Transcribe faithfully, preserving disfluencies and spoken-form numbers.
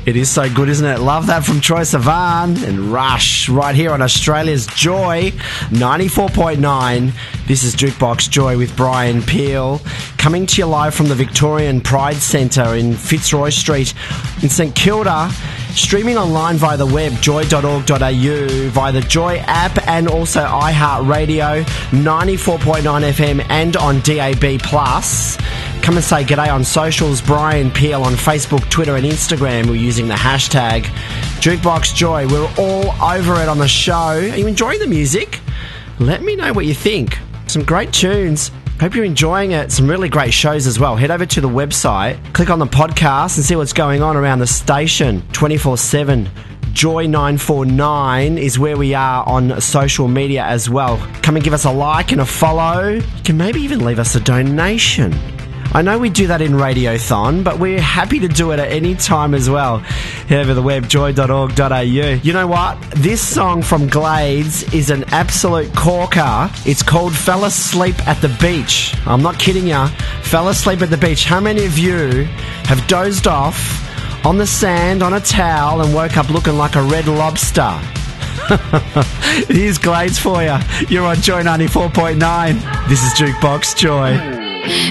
It is so good, isn't it? Love that from Troye Sivan and Rush right here on Australia's Joy ninety-four point nine. This is Jukebox Joy with Brian Peel, coming to you live from the Victorian Pride Centre in Fitzroy Street in St Kilda. Streaming online via the web, joy dot org dot a u, via the Joy app and also iHeartRadio, ninety-four point nine F M and on D A B plus. Come and say g'day on socials. Brian Peel on Facebook, Twitter and Instagram. We're using the hashtag Jukebox Joy. We're all over it on the show. Are you enjoying the music? Let me know what you think. Some great tunes. Hope you're enjoying it. Some really great shows as well. Head over to the website, click on the podcast and see what's going on around the station twenty-four seven. Joy nine four nine is where we are on social media as well. Come and give us a like and a follow. You can maybe even leave us a donation. I know we do that in Radiothon, but we're happy to do it at any time as well. Head over to the web, joy dot org dot a u. You know what? This song from Glades is an absolute corker. It's called Fell Asleep at the Beach. I'm not kidding ya. Fell asleep at the beach. How many of you have dozed off on the sand on a towel and woke up looking like a red lobster? Here's Glades for you. You're on Joy ninety-four point nine. This is Jukebox Joy.